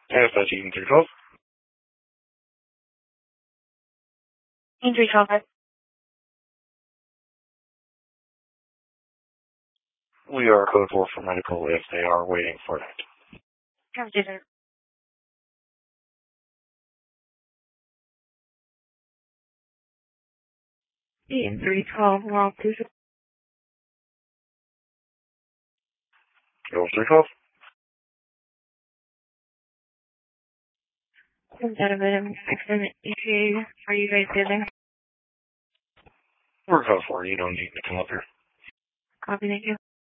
Yes, that's Eden 312. Eden 312. We are code 4 for medical if they are waiting for that. Conversation. Eden 312, well, please. Code 312. Some kind of an accident ETA. Are you guys there? We're code 4. You don't need to come up here. Copy, thank you.